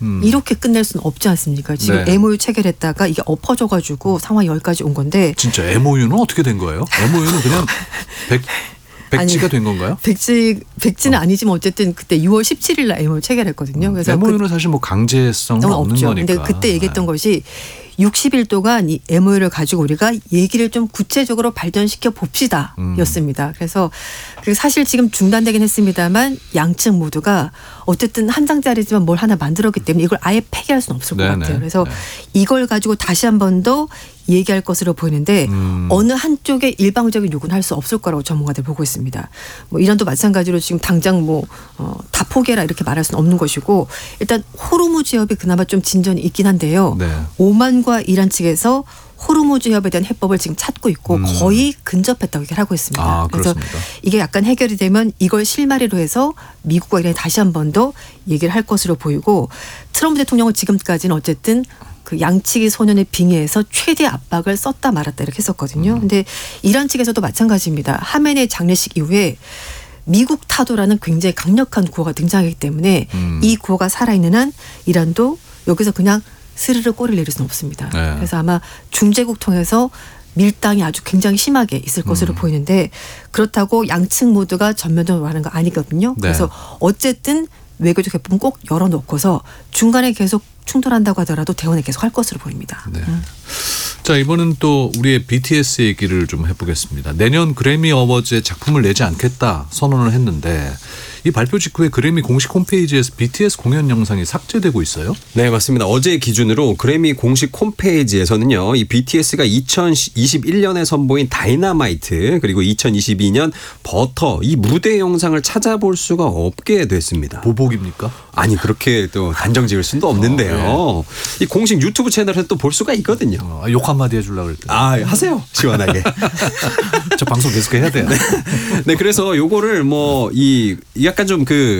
이렇게 끝낼 수는 없지 않습니까? 지금 네. MOU 체결했다가 이게 엎어져가지고 상황이 여기까지 온 건데. 진짜 MOU는 어떻게 된 거예요? MOU는 그냥 백지가 된 건가요? 백지는 아니지만 어쨌든 그때 6월 17일 날 MOU 체결했거든요. 그래서 MOU는 사실 뭐 강제성은 없는 없죠. 거니까. 근데 그때 얘기했던 것이 60일 동안 이 MOU를 가지고 우리가 얘기를 좀 구체적으로 발전시켜 봅시다 였습니다. 그래서 사실 지금 중단되긴 했습니다만 양측 모두가 어쨌든 한 장짜리지만 뭘 하나 만들었기 때문에 이걸 아예 폐기할 수는 없을 것 같아요. 그래서 이걸 가지고 다시 한 번 더 얘기할 것으로 보이는데 어느 한쪽의 일방적인 요구는 할 수 없을 거라고 전문가들 보고 있습니다. 뭐 이란도 마찬가지로 지금 당장 다 포기해라 이렇게 말할 수는 없는 것이고 일단 호르무즈 해협이 그나마 좀 진전이 있긴 한데요. 네. 오만과 이란 측에서 호르무즈 해협에 대한 해법을 지금 찾고 있고 거의 근접했다고 얘기를 하고 있습니다. 아, 그래서 그렇습니까? 이게 이게 약간 해결이 되면 이걸 실마리로 해서 미국과 이란이 다시 한 번 더 얘기를 할 것으로 보이고 트럼프 대통령은 지금까지는 어쨌든 그 양측이 소년의 빙의해서 최대 압박을 썼다 말았다 이렇게 했었거든요. 근데 이란 측에서도 마찬가지입니다. 하메네이 장례식 이후에 미국 타도라는 굉장히 강력한 구호가 등장하기 때문에 이 구호가 살아있는 한 이란도 여기서 그냥 스르르 꼬리를 내릴 수는 없습니다. 네. 그래서 아마 중재국 통해서 밀당이 아주 굉장히 심하게 있을 것으로 보이는데 그렇다고 양측 모두가 전면적으로 하는 거 아니거든요. 네. 그래서 어쨌든 외교적 개법은 꼭 열어놓고서 중간에 계속 충돌한다고 하더라도 대화는 계속 할 것으로 보입니다. 네. 자, 이번은 또 우리의 BTS 얘기를 좀 해보겠습니다. 내년 그래미 어워즈에 작품을 내지 않겠다 선언을 했는데 이 발표 직후에 그래미 공식 홈페이지에서 BTS 공연 영상이 삭제되고 있어요? 네, 맞습니다. 어제 기준으로 그래미 공식 홈페이지에서는요. 이 BTS가 2021년에 선보인 다이너마이트 그리고 2022년 버터 이 무대 영상을 찾아볼 수가 없게 됐습니다. 보복입니까? 아니 그렇게 또 단정 지을 수도 없는데요. 이 공식 유튜브 채널에서 또 볼 수가 있거든요. 욕 한마디 해주려고 그랬더니. 아, 하세요. 시원하게. 저 방송 계속 해야 돼요. 네, 그래서 요거를 뭐 이 약간 좀 그